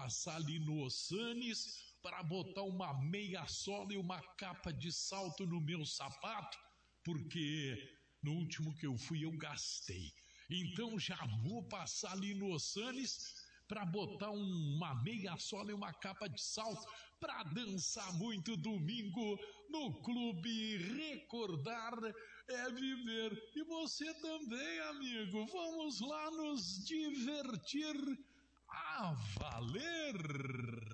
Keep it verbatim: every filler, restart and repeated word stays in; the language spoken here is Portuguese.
passar ali no Ossanes para botar uma meia sola e uma capa de salto no meu sapato, porque no último que eu fui eu gastei. Então já vou passar ali no Ossanes para botar uma meia sola e uma capa de salto para dançar muito domingo no clube. Recordar é viver. E você também, amigo. Vamos lá nos divertir a valer.